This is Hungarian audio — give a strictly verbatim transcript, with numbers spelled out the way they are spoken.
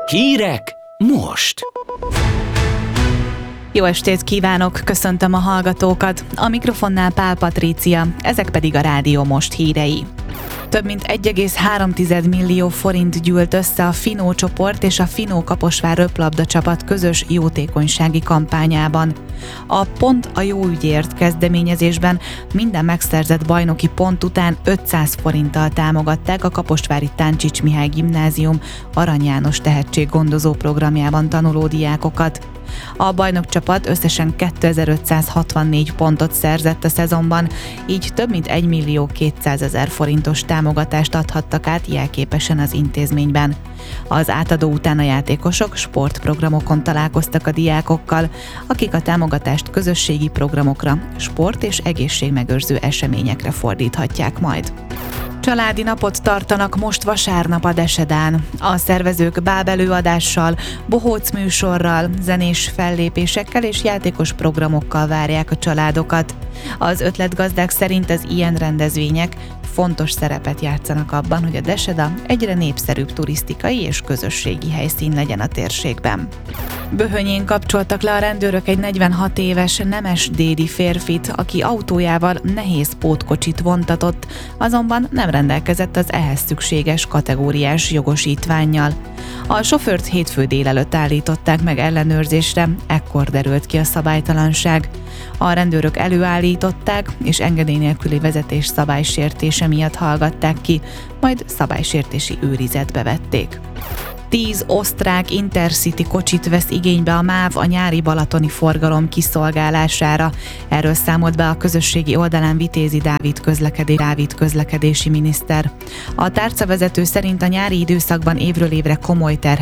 Hírek most! Jó estét kívánok, köszöntöm a hallgatókat, a mikrofonnál Pál Patrícia, ezek pedig a Rádió Most hírei. Több mint egy egész három millió forint gyűlt össze a Finó csoport és a Finó Kaposvár röplabda csapat közös jótékonysági kampányában. A Pont a jó ügyért kezdeményezésben minden megszerzett bajnoki pont után ötszáz forinttal támogatták a kaposvári Táncsics Mihály Gimnázium Arany János tehetséggondozó programjában tanuló diákokat. A bajnokcsapat összesen kétezer-ötszázhatvannégy pontot szerzett a szezonban, így több mint egy millió kétszázezer forintos támogatást adhattak át jelképesen az intézményben. Az átadó után a játékosok sportprogramokon találkoztak a diákokkal, akik a támogatást közösségi programokra, sport- és egészségmegőrző eseményekre fordíthatják majd. Családi napot tartanak most vasárnap a Desedán. A szervezők bábelőadással, bohóc műsorral, zenés fellépésekkel és játékos programokkal várják a családokat. Az ötletgazdák szerint az ilyen rendezvények fontos szerepet játszanak abban, hogy a Deseda egyre népszerűbb turisztikai és közösségi helyszín legyen a térségben. Böhönyén kapcsoltak le a rendőrök egy negyvenhat éves nemesdédi férfit, aki autójával nehéz pótkocsit vontatott, azonban nem rendelkezett az ehhez szükséges kategóriás jogosítvánnyal. A sofőrt hétfő délelőtt állították meg ellenőrzésre, ekkor derült ki a szabálytalanság. A rendőrök előállították, és engedély nélküli vezetés szabálysértése miatt hallgatták ki, majd szabálysértési őrizetbe vették. Tíz osztrák Intercity kocsit vesz igénybe a MÁV a nyári balatoni forgalom kiszolgálására. Erről számolt be a közösségi oldalán Vitézi Dávid, közlekedé, Dávid közlekedési miniszter. A tárcavezető szerint a nyári időszakban évről évre komoly terhek